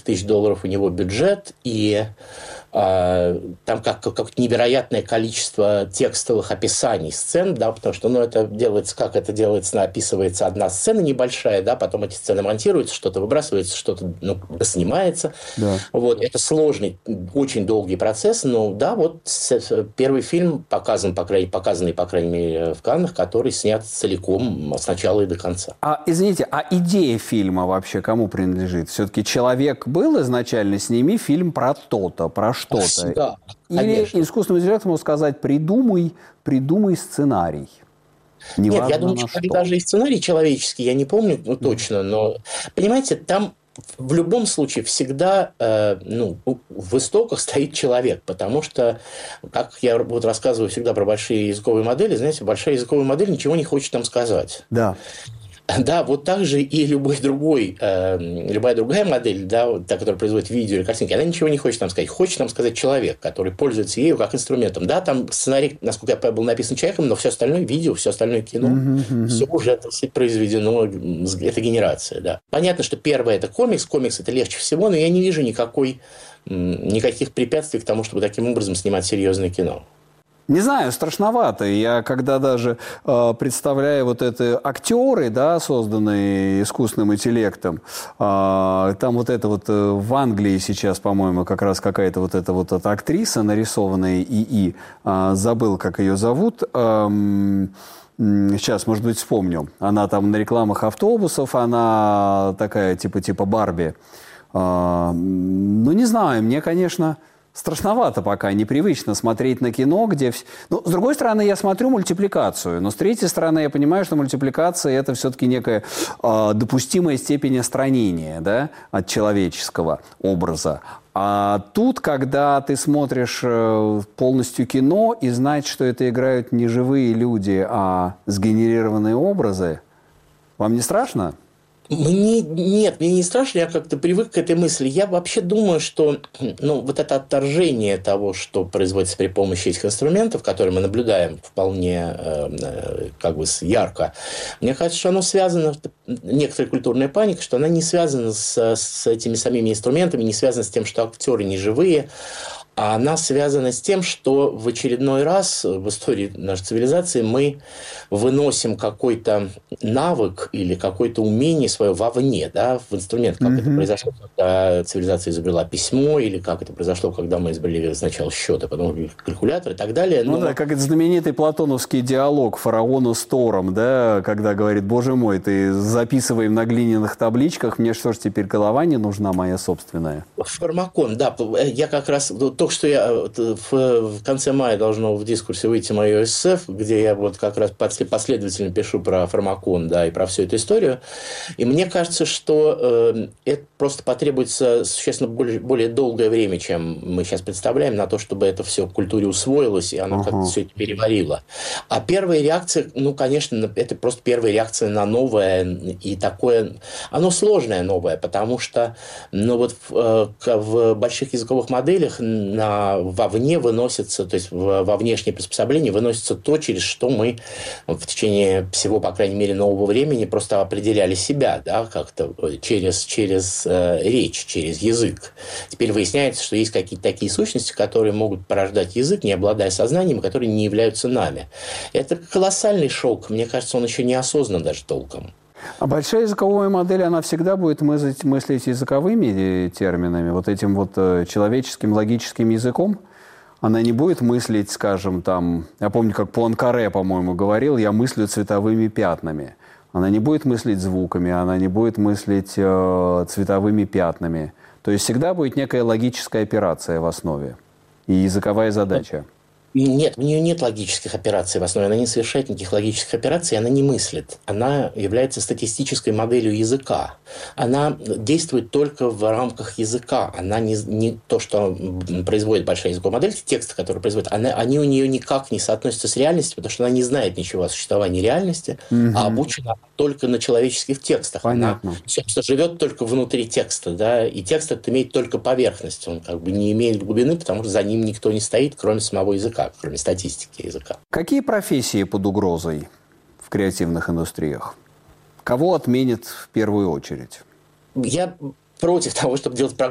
$300 тысяч у него бюджет, и там как невероятное количество текстовых описаний сцен, да, потому что, это делается, как это делается, описывается одна сцена небольшая, да, потом эти сцены монтируются, что-то выбрасывается, что-то, снимается. Да. Вот, это сложный, очень долгий процесс, но, да, вот первый фильм показанный, по крайней мере, в Каннах, который снят целиком с начала и до конца. Извините, идея фильма вообще кому принадлежит? Все-таки человек был изначально, сними фильм про то-то, про что-то. Да, или искусственному интеллекту можно сказать, придумай сценарий. Неважно. Нет, я думаю, что даже и сценарий человеческий, я не помню точно, но, понимаете, там в любом случае всегда в истоках стоит человек, потому что, как я рассказываю всегда про большие языковые модели, знаете, большая языковая модель ничего не хочет нам сказать. Да. Да, вот так же и любая другая модель, да, та, которая производит видео или картинки, она ничего не хочет нам сказать. Хочет нам сказать человек, который пользуется ею как инструментом. Да, там сценарий, насколько я понимаю, был написан человеком, но все остальное видео, все остальное кино, все уже, произведено, это генерация, да. Понятно, что первое – это комикс это легче всего, но я не вижу никаких препятствий к тому, чтобы таким образом снимать серьезное кино. Не знаю, страшновато. Я когда даже представляю вот это актеры, да, созданные искусственным интеллектом, там в Англии сейчас, по-моему, как раз какая-то эта актриса, нарисованная ИИ, забыл, как ее зовут. Сейчас, может быть, вспомню. Она там на рекламах автобусов, она такая типа Барби. Не знаю, мне, конечно... Страшновато пока, непривычно смотреть на кино, где... с другой стороны, я смотрю мультипликацию, но с третьей стороны, я понимаю, что мультипликация – это все-таки некая допустимая степень отстранения, да, от человеческого образа. А тут, когда ты смотришь полностью кино и знаешь, что это играют не живые люди, а сгенерированные образы, вам не страшно? Мне не страшно, я как-то привык к этой мысли. Я вообще думаю, что это отторжение того, что производится при помощи этих инструментов, которые мы наблюдаем вполне ярко, мне кажется, что оно связано, некоторая культурная паника, что она не связана с этими самими инструментами, не связана с тем, что актеры не живые, а она связана с тем, что в очередной раз в истории нашей цивилизации мы выносим какой-то навык или какое-то умение свое вовне, да, в инструмент, как это произошло, когда цивилизация изобрела письмо, или как это произошло, когда мы изобрели сначала счет, а потом калькулятор и так далее. Да, как это знаменитый платоновский диалог фараона с Тором, да, когда говорит: «Боже мой, ты записываем на глиняных табличках, мне что ж теперь голова не нужна моя собственная?» Фармакон, да, я как раз... Только что в конце мая должно в дискурсе выйти мое эссе, где я как раз последовательно пишу про фармакон, да, и про всю эту историю. И мне кажется, что это просто потребуется существенно более долгое время, чем мы сейчас представляем, на то, чтобы это все в культуре усвоилось, и оно как-то все это переварило. А первая реакция, конечно, это просто первая реакция на новое, и такое... Оно сложное новое, потому что в больших языковых моделях вовне выносится, то есть во внешнее приспособление выносится то, через что мы в течение всего, по крайней мере, нового времени просто определяли себя, да, как-то через речь, через язык. Теперь выясняется, что есть какие-то такие сущности, которые могут порождать язык, не обладая сознанием, и которые не являются нами. Это колоссальный шок. Мне кажется, он еще не осознан даже толком. А большая языковая модель, она всегда будет мыслить языковыми терминами, этим человеческим логическим языком? Она не будет мыслить, скажем, я помню, как Пуанкаре, по-моему, говорил, я мыслю цветовыми пятнами. Она не будет мыслить звуками, она не будет мыслить цветовыми пятнами. То есть всегда будет некая логическая операция в основе и языковая задача. Нет, у нее нет логических операций в основе, она не совершает никаких логических операций, она не мыслит. Она является статистической моделью языка. Она действует только в рамках языка. Она не то, что производит большая языковая модель, тексты, которые производит, они у нее никак не соотносятся с реальностью, потому что она не знает ничего о существовании реальности, а обучена только на человеческих текстах. Понятно. Она, собственно, живет только внутри текста, да, и текст этот имеет только поверхность, он не имеет глубины, потому что за ним никто не стоит, кроме самого языка, кроме статистики языка. Какие профессии под угрозой в креативных индустриях? Кого отменят в первую очередь? Я против того, чтобы делать